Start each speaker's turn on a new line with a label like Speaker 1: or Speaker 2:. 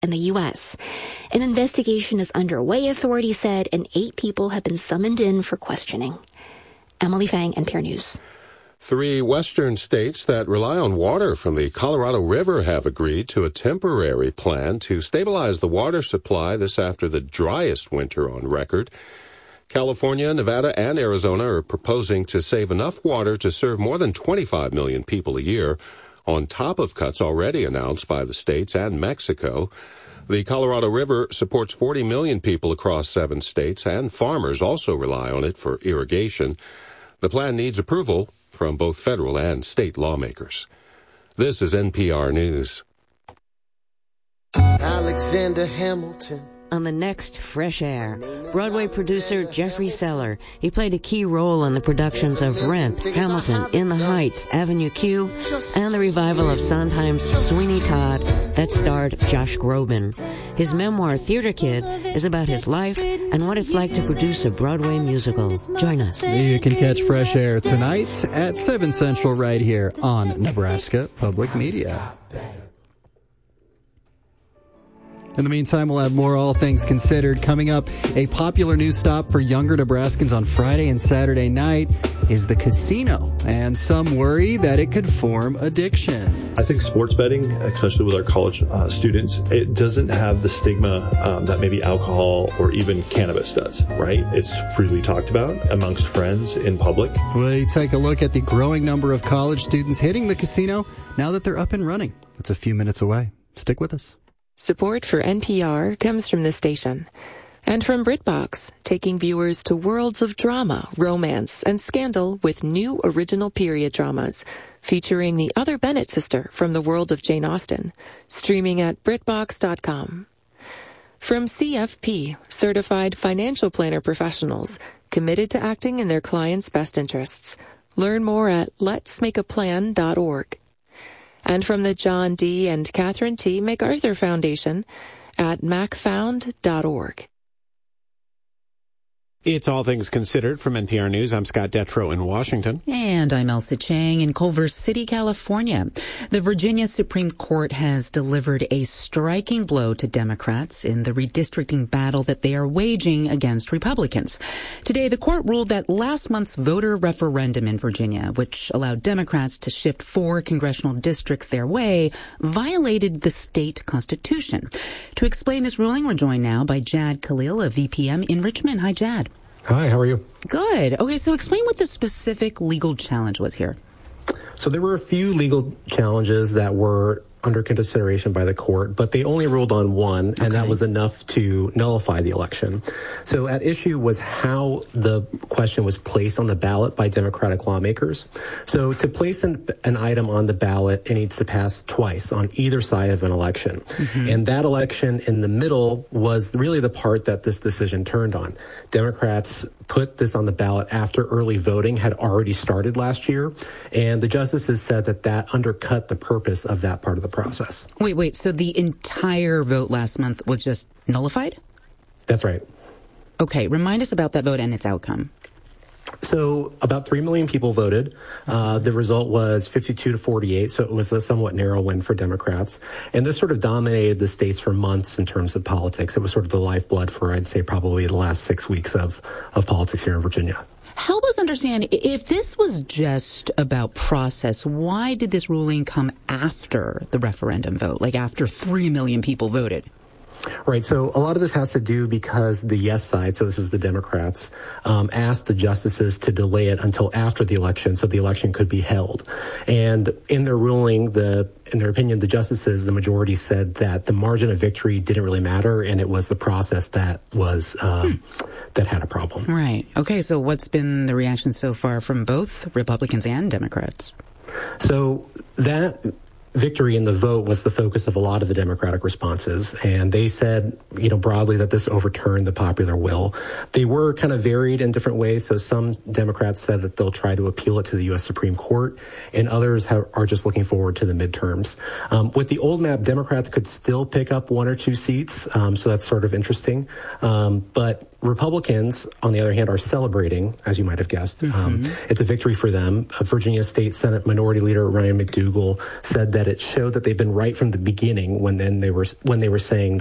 Speaker 1: in the U.S. An investigation is underway, authorities said, and 8 people have been summoned in for questioning. Emily Fang, NPR News.
Speaker 2: 3 western states that rely on water from the Colorado River have agreed to a temporary plan to stabilize the water supply this after the driest winter on record. California, Nevada, and Arizona are proposing to save enough water to serve more than 25 million people a year, on top of cuts already announced by the states and Mexico. The Colorado River supports 40 million people across 7 states, and farmers also rely on it for irrigation. The plan needs approval from both federal and state lawmakers. This is NPR News.
Speaker 3: Alexander Hamilton.
Speaker 4: On the next Fresh Air, Broadway producer Jeffrey Seller. He played a key role in the productions of Rent, Hamilton, In the Heights, Avenue Q, and the revival of Sondheim's Sweeney Todd that starred Josh Groban. His memoir, Theater Kid, is about his life and what it's like to produce a Broadway musical. Join us.
Speaker 5: You can catch Fresh Air tonight at 7 Central right here on Nebraska Public Media. In the meantime, we'll have more All Things Considered. Coming up, a popular news stop for younger Nebraskans on Friday and Saturday night is the casino, and some worry that it could form addiction.
Speaker 6: I think sports betting, especially with our college students, it doesn't have the stigma that maybe alcohol or even cannabis does, right? It's freely talked about amongst friends in public.
Speaker 5: We take a look at the growing number of college students hitting the casino now that they're up and running. It's a few minutes away. Stick with us.
Speaker 7: Support for NPR comes from this station and from BritBox, taking viewers to worlds of drama, romance, and scandal with new original period dramas featuring the other Bennett sister from the world of Jane Austen, streaming at BritBox.com. From CFP, certified financial planner professionals committed to acting in their clients' best interests. Learn more at letsmakeaplan.org. And from the John D. and Catherine T. MacArthur Foundation at macfound.org.
Speaker 8: It's All Things Considered from NPR News. I'm Scott Detrow in Washington.
Speaker 9: And I'm Elsa Chang in Culver City, California. The Virginia Supreme Court has delivered a striking blow to Democrats in the redistricting battle that they are waging against Republicans. Today, the court ruled that last month's voter referendum in Virginia, which allowed Democrats to shift 4 congressional districts their way, violated the state constitution. To explain this ruling, we're joined now by Jad Khalil of VPM in Richmond. Hi, Jad.
Speaker 10: Hi, how are you?
Speaker 9: Good. Okay, so explain what the specific legal challenge was here.
Speaker 10: So there were a few legal challenges that were under consideration by the court, but they only ruled on one, and that was enough to nullify the election. So at issue was how the question was placed on the ballot by Democratic lawmakers. So to place an item on the ballot, it needs to pass twice on either side of an election. Mm-hmm. And that election in the middle was really the part that this decision turned on. Democrats put this on the ballot after early voting had already started last year, and the justices said that that undercut the purpose of that part of the process.
Speaker 9: Wait, so the entire vote last month was just nullified?
Speaker 10: That's right.
Speaker 9: Okay, remind us about that vote and its outcome.
Speaker 10: So about 3 million people voted. The result was 52-48, so it was a somewhat narrow win for Democrats. And this sort of dominated the states for months in terms of politics. It was sort of the lifeblood for, I'd say, probably the last 6 weeks of politics here in Virginia.
Speaker 9: Help us understand, if this was just about process, why did this ruling come after the referendum vote, like after 3 million people voted?
Speaker 10: Right. So a lot of this has to do because the yes side, so this is the Democrats, asked the justices to delay it until after the election so the election could be held. And in their ruling, in their opinion, the justices, the majority said that the margin of victory didn't really matter, and it was the process that was that had a problem.
Speaker 9: Right. Okay. So what's been the reaction so far from both Republicans and Democrats?
Speaker 10: So that victory in the vote was the focus of a lot of the Democratic responses, and they said, broadly that this overturned the popular will. They were kind of varied in different ways. So some Democrats said that they'll try to appeal it to the U.S. Supreme Court, and others are just looking forward to the midterms. With the old map, Democrats could still pick up 1 or 2 seats, so that's sort of interesting. But Republicans, on the other hand, are celebrating, as you might have guessed. Mm-hmm. It's a victory for them. Virginia State Senate Minority Leader Ryan McDougal said that that it showed that they've been right from the beginning when they were saying